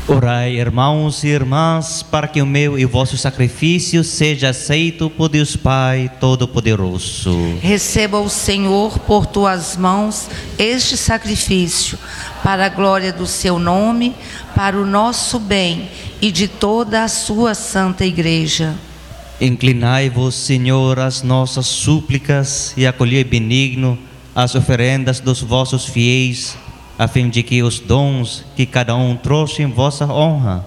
Orai, irmãos e irmãs, para que o meu e o vosso sacrifício seja aceito por Deus Pai Todo-Poderoso. Receba o Senhor por tuas mãos este sacrifício, para a glória do seu nome, para o nosso bem e de toda a sua santa Igreja. Inclinai-vos, Senhor, às nossas súplicas e acolhei benigno as oferendas dos vossos fiéis, a fim de que os dons que cada um trouxe em vossa honra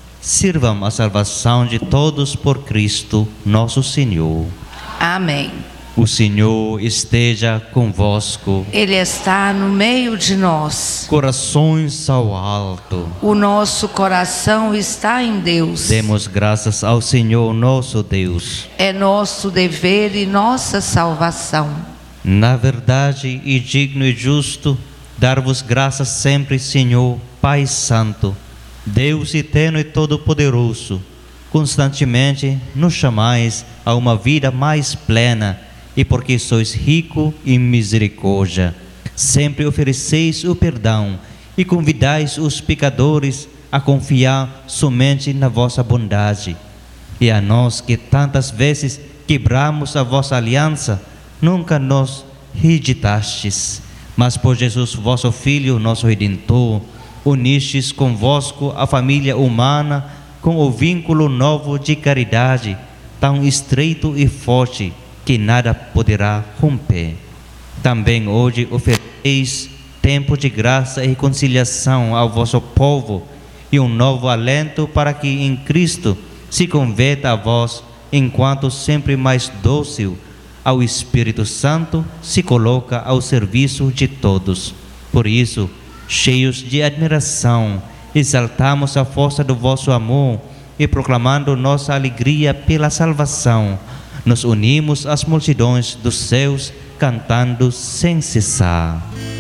sirvam à salvação de todos por Cristo nosso Senhor. Amém. O Senhor esteja convosco. Ele está no meio de nós. Corações ao alto. O nosso coração está em Deus. Demos graças ao Senhor nosso Deus. É nosso dever e nossa salvação. Na verdade, e digno e justo, dar-vos graças sempre, Senhor, Pai Santo, Deus eterno e todo-poderoso. Constantemente nos chamais a uma vida mais plena, e porque sois rico em misericórdia, sempre ofereceis o perdão e convidais os pecadores a confiar somente na vossa bondade. E a nós que tantas vezes quebramos a vossa aliança, nunca nos rejeitastes, mas por Jesus, vosso Filho, nosso Redentor, unistes convosco a família humana com o vínculo novo de caridade, tão estreito e forte, que nada poderá romper. Também hoje ofereceis tempo de graça e reconciliação ao vosso povo e um novo alento para que em Cristo se converta a vós, enquanto sempre mais dócil ao Espírito Santo se coloca ao serviço de todos. Por isso, cheios de admiração, exaltamos a força do vosso amor e proclamando nossa alegria pela salvação, nos unimos às multidões dos céus, cantando sem cessar.